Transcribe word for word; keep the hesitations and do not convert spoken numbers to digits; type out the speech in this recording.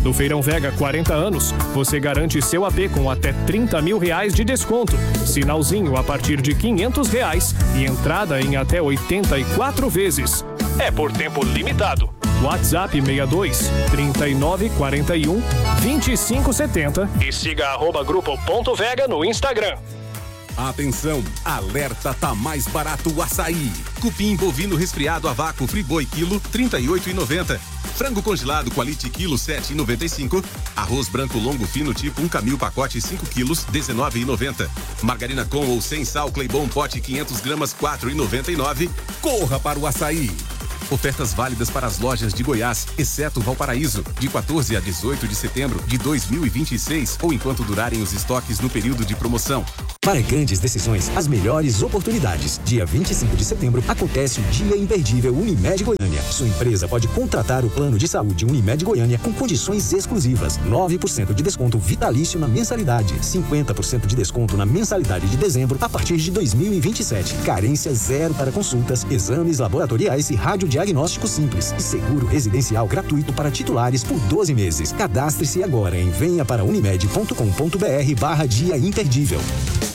No Feirão Vega quarenta anos, você garante seu A P com até trinta mil reais de desconto. Sinalzinho a partir de quinhentos reais e entrada em até oitenta e quatro vezes. É por tempo limitado. WhatsApp seis dois, trinta e nove, quarenta e um, vinte e cinco setenta e siga arroba grupo ponto vega no Instagram. Atenção, alerta, tá mais barato o açaí. Cupim bovino resfriado a vácuo Friboi quilo, trinta e oito reais e noventa centavos. Frango congelado Quality quilo, sete reais e noventa e cinco centavos. Arroz branco longo fino tipo um Camil pacote cinco quilos, dezenove reais e noventa centavos. Margarina com ou sem sal Claybon pote quinhentas gramas, quatro reais e noventa e nove centavos. Corra para o açaí. Ofertas válidas para as lojas de Goiás, exceto Valparaíso, de quatorze a dezoito de setembro de dois mil e vinte e seis ou enquanto durarem os estoques no período de promoção. Para grandes decisões, as melhores oportunidades. Dia vinte e cinco de setembro acontece o Dia Imperdível Unimed Goiânia. Sua empresa pode contratar o plano de saúde Unimed Goiânia com condições exclusivas. nove por cento de desconto vitalício na mensalidade. cinquenta por cento de desconto na mensalidade de dezembro a partir de dois mil e vinte e sete. Carência zero para consultas, exames laboratoriais e radiodiagnóstico simples. E seguro residencial gratuito para titulares por doze meses. Cadastre-se agora em venha para unimed ponto com ponto br barra Dia Imperdível.